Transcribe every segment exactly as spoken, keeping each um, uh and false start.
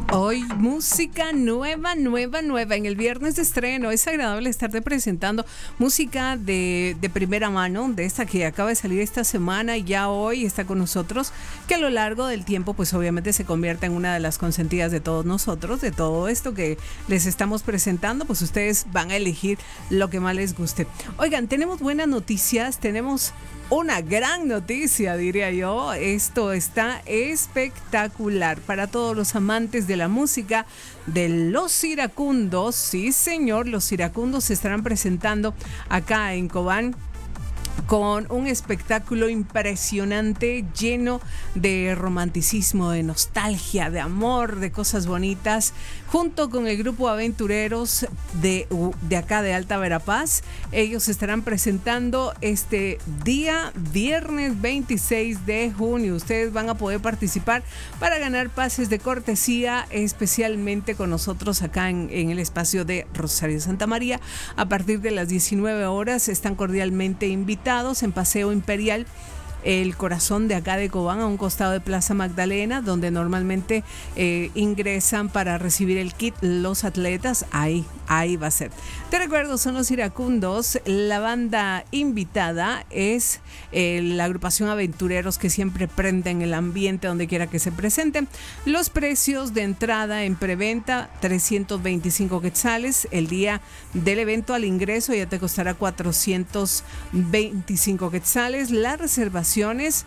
Hoy música nueva, nueva, nueva. En el viernes de estreno es agradable estarte presentando música de, de primera mano, de esta que acaba de salir esta semana y ya hoy está con nosotros, que a lo largo del tiempo pues obviamente se convierte en una de las consentidas de todos nosotros, de todo esto que les estamos presentando, pues ustedes van a elegir lo que más les guste. Oigan, tenemos buenas noticias, tenemos una gran noticia, diría yo. Esto está espectacular para todos los amantes de la música de Los Iracundos. Sí, señor, Los Iracundos se estarán presentando acá en Cobán con un espectáculo impresionante, lleno de romanticismo, de nostalgia, de amor, de cosas bonitas, junto con el grupo Aventureros de, de acá de Alta Verapaz. Ellos se estarán presentando este día, viernes veintiséis de junio. Ustedes van a poder participar para ganar pases de cortesía, especialmente con nosotros acá en, en el espacio de Rosario Santa María. A partir de las diecinueve horas están cordialmente invitados en Paseo Imperial, el corazón de acá de Cobán, a un costado de Plaza Magdalena, donde normalmente eh, ingresan para recibir el kit los atletas. Ahí, ahí va a ser. Te recuerdo, son Los Iracundos. La banda invitada es eh, la agrupación Aventureros, que siempre prenden el ambiente donde quiera que se presenten. Los precios de entrada en preventa, trescientos veinticinco quetzales. El día del evento al ingreso ya te costará cuatrocientos veinticinco quetzales. La reservación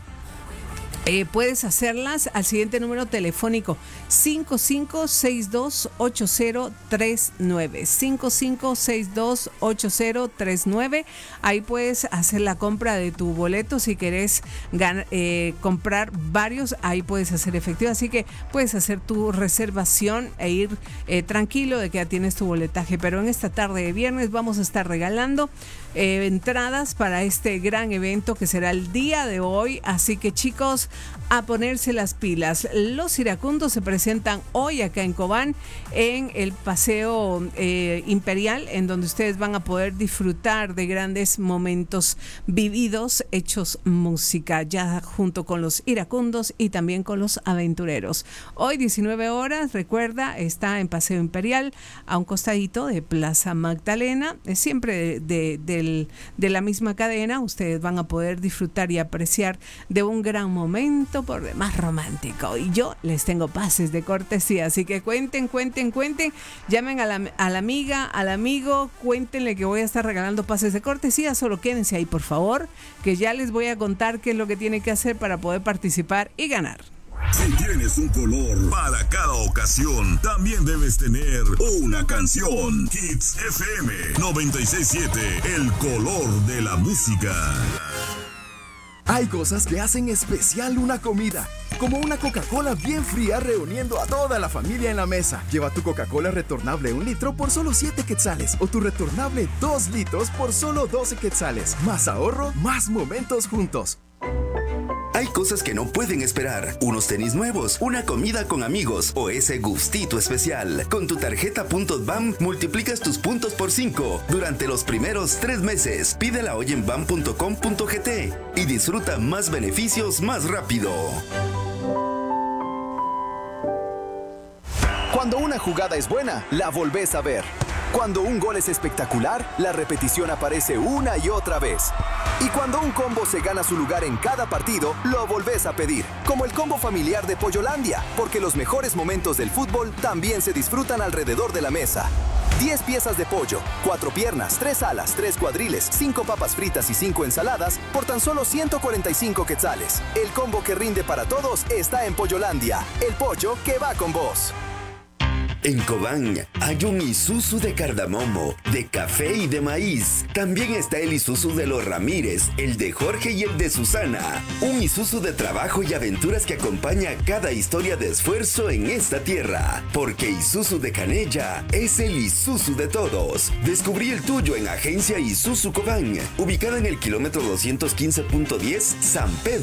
Eh, puedes hacerlas al siguiente número telefónico: cinco cinco seis dos ocho cero tres nueve, cinco cinco seis dos ocho cero tres nueve. Ahí puedes hacer la compra de tu boleto. Si querés ganar, eh, comprar varios, ahí puedes hacer efectivo, así que puedes hacer tu reservación e ir eh, tranquilo de que ya tienes tu boletaje. Pero en esta tarde de viernes vamos a estar regalando eh, entradas para este gran evento que será el día de hoy, así que chicos, a ponerse las pilas. Los Iracundos se presentan hoy acá en Cobán, en el Paseo eh, Imperial, en donde ustedes van a poder disfrutar de grandes momentos vividos, hechos música, ya junto con Los Iracundos y también con Los Aventureros. Hoy diecinueve horas, recuerda, está en Paseo Imperial, a un costadito de Plaza Magdalena, es siempre de, de, de, de la misma cadena. Ustedes van a poder disfrutar y apreciar de un gran momento por demás romántico, y yo les tengo pases de cortesía, así que cuenten, cuenten, cuenten, llamen a la, a la amiga, al amigo, cuéntenle que voy a estar regalando pases de cortesía. Solo quédense ahí, por favor, que ya les voy a contar qué es lo que tienen que hacer para poder participar y ganar. Si tienes un color para cada ocasión, también debes tener una canción. Hits F M noventa y seis punto siete, el color de la música. Hay cosas que hacen especial una comida, como una Coca-Cola bien fría reuniendo a toda la familia en la mesa. Lleva tu Coca-Cola retornable un litro por solo siete quetzales o tu retornable dos litros por solo doce quetzales. Más ahorro, más momentos juntos. Hay cosas que no pueden esperar. Unos tenis nuevos, una comida con amigos o ese gustito especial. Con tu tarjeta Puntos B A M multiplicas tus puntos por cinco durante los primeros tres meses. Pídela hoy en bam punto com punto gt y disfruta más beneficios más rápido. Cuando una jugada es buena, la volvés a ver. Cuando un gol es espectacular, la repetición aparece una y otra vez. Y cuando un combo se gana su lugar en cada partido, lo volvés a pedir. Como el combo familiar de Pollolandia, porque los mejores momentos del fútbol también se disfrutan alrededor de la mesa. diez piezas de pollo, cuatro piernas, tres alas, tres cuadriles, cinco papas fritas y cinco ensaladas por tan solo ciento cuarenta y cinco quetzales. El combo que rinde para todos está en Pollolandia, el pollo que va con vos. En Cobán hay un Isuzu de cardamomo, de café y de maíz. También está el Isuzu de los Ramírez, el de Jorge y el de Susana. Un Isuzu de trabajo y aventuras que acompaña cada historia de esfuerzo en esta tierra. Porque Isuzu de Canella es el Isuzu de todos. Descubrí el tuyo en Agencia Isuzu Cobán, ubicada en el kilómetro doscientos quince punto diez, San Pedro.